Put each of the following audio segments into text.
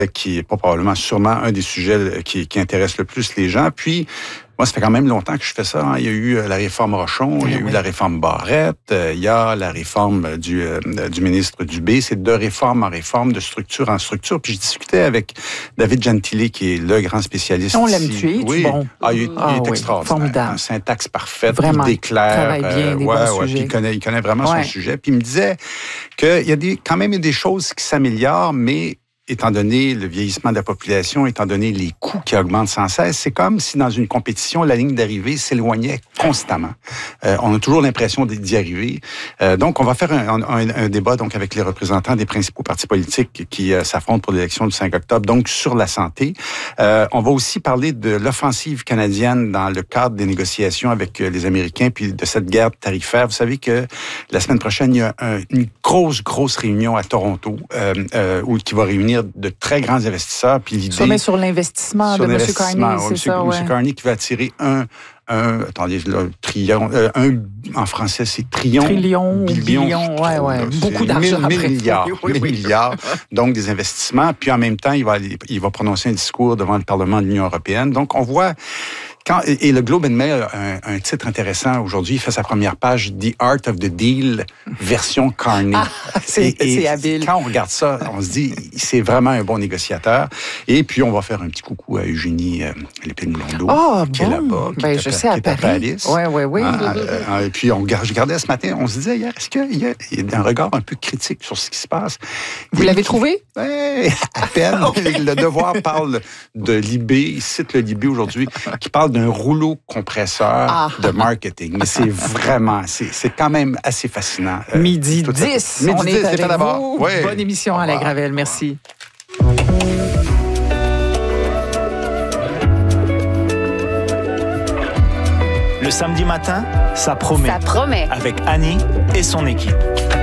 qui est probablement sûrement un des sujets qui intéresse le plus les gens. Puis, moi, ça fait quand même longtemps que je fais ça. Il y a eu la réforme Rochon, il y a eu la réforme Barrette, il y a la réforme du ministre Dubé. C'est de réforme en réforme, de structure en structure. Puis je discutais avec David Gentile, qui est le grand spécialiste. On l'aime tuer, oui. Bon. Il est extraordinaire. Formidable. Une syntaxe parfaite, vraiment, il déclare. Il travaille bien des bons sujets. Puis il connaît vraiment son sujet. Puis il me disait qu'il y a quand même des choses qui s'améliorent, mais étant donné le vieillissement de la population, étant donné les coûts qui augmentent sans cesse, c'est comme si dans une compétition, la ligne d'arrivée s'éloignait constamment. On a toujours l'impression d'y arriver. Donc, on va faire un débat donc avec les représentants des principaux partis politiques qui s'affrontent pour l'élection du 5 octobre, donc sur la santé. On va aussi parler de l'offensive canadienne dans le cadre des négociations avec les Américains, puis de cette guerre tarifaire. Vous savez que la semaine prochaine, il y a une grosse réunion à Toronto qui va réunir de très grands investisseurs. Puis l'idée, sommet sur l'investissement de M. Carney, c'est ça, M. Carney qui va attirer en français, c'est billion, beaucoup d'argent. 1000 milliards. Donc, des investissements. Puis, en même temps, il va prononcer un discours devant le Parlement de l'Union européenne. Donc, on voit... Et le Globe and Mail a un titre intéressant aujourd'hui. Il fait sa première page, The Art of the Deal, version Carney. C'est habile. Quand on regarde ça, on se dit, c'est vraiment un bon négociateur. Et puis, on va faire un petit coucou à Eugénie Lépine-Blondeau, qui est là-bas, qui est à Paris. Oui. Et puis, je regardais ce matin, on se disait hier, est-ce qu'il y a un regard un peu critique sur ce qui se passe? Vous l'avez trouvé? Oui, à peine. Okay. Le Devoir parle de Libé, il cite le Libé aujourd'hui, qui parle d'un rouleau compresseur de marketing. Mais c'est vraiment, c'est quand même assez fascinant. Midi 10, on est avec vous. Ouais. Bonne émission, Alain Gravel, merci. Le samedi matin, ça promet. Ça promet. Avec Annie et son équipe.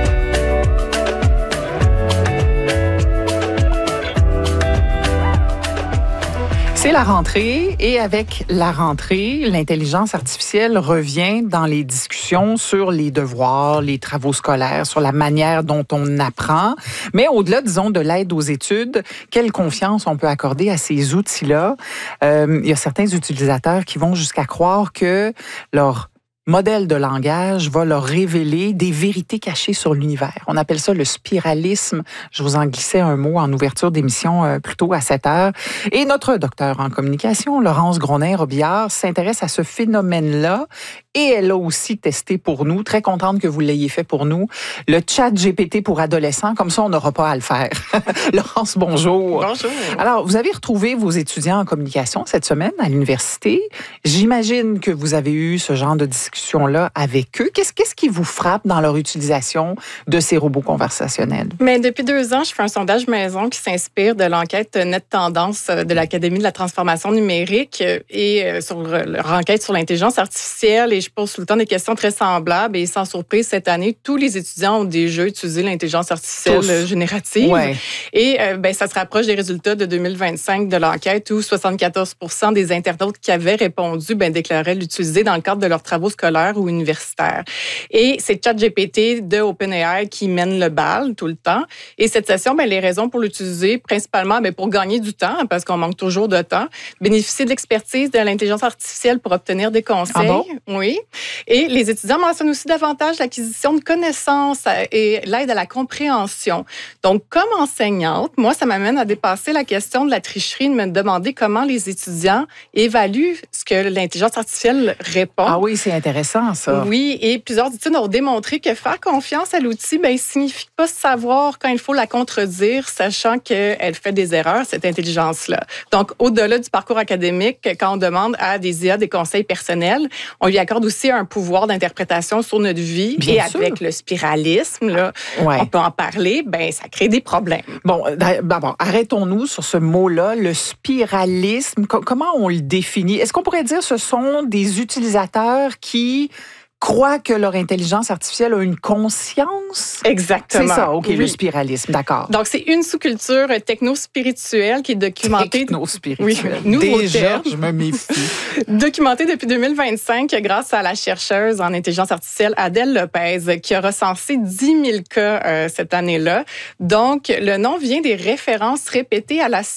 C'est la rentrée et avec la rentrée, l'intelligence artificielle revient dans les discussions sur les devoirs, les travaux scolaires, sur la manière dont on apprend. Mais au-delà, disons, de l'aide aux études, quelle confiance on peut accorder à ces outils-là? Il y a certains utilisateurs qui vont jusqu'à croire que leur modèle de langage va leur révéler des vérités cachées sur l'univers. On appelle ça le spiralisme. Je vous en glissais un mot en ouverture d'émission plus tôt à 7h. Et notre docteur en communication, Laurence Gronin-Robillard, s'intéresse à ce phénomène-là et elle a aussi testé pour nous, très contente que vous l'ayez fait pour nous, le chat GPT pour adolescents. Comme ça, on n'aura pas à le faire. Laurence, bonjour. Bonjour. Alors, vous avez retrouvé vos étudiants en communication cette semaine à l'université. J'imagine que vous avez eu ce genre de discussion-là avec eux. Qu'est-ce qui vous frappe dans leur utilisation de ces robots conversationnels? Mais depuis 2 ans, je fais un sondage maison qui s'inspire de l'enquête Net Tendance de l'Académie de la transformation numérique et sur leur enquête sur l'intelligence artificielle. Et je pose tout le temps des questions très semblables. Et sans surprise, cette année, tous les étudiants ont déjà utilisé l'intelligence artificielle générative. Ouais. Et ça se rapproche des résultats de 2025 de l'enquête où 74% des internautes qui avaient répondu déclaraient l'utiliser dans le cadre de leurs travaux scolaires ou universitaires. Et c'est ChatGPT de OpenAI qui mène le bal tout le temps. Et cette session, les raisons pour l'utiliser, principalement pour gagner du temps, parce qu'on manque toujours de temps, bénéficier de l'expertise de l'intelligence artificielle pour obtenir des conseils. Ah bon? Oui. Et les étudiants mentionnent aussi davantage l'acquisition de connaissances et l'aide à la compréhension. Donc, comme enseignante, moi, ça m'amène à dépasser la question de la tricherie, de me demander comment les étudiants évaluent ce que l'intelligence artificielle répond. Ah oui, c'est intéressant, ça. Oui, et plusieurs études ont démontré que faire confiance à l'outil, il ne signifie pas savoir quand il faut la contredire, sachant qu'elle fait des erreurs, cette intelligence-là. Donc, au-delà du parcours académique, quand on demande à des IA des conseils personnels, on lui accorde aussi un pouvoir d'interprétation sur notre vie. Bien et sûr. avec le spiralisme, là, on peut en parler, ça crée des problèmes. Bon, arrêtons-nous sur ce mot-là, le spiralisme. Comment on le définit? Est-ce qu'on pourrait dire que ce sont des utilisateurs qui croient que leur intelligence artificielle a une conscience? Exactement. C'est ça, OK, oui. Le spiralisme, d'accord. Donc, c'est une sous-culture techno-spirituelle qui est documentée... Techno-spirituelle. Oui, nouveau Déjà, terme. je me méfie. Documentée depuis 2025 grâce à la chercheuse en intelligence artificielle Adèle Lopez, qui a recensé 10 000 cas cette année-là. Donc, le nom vient des références répétées à la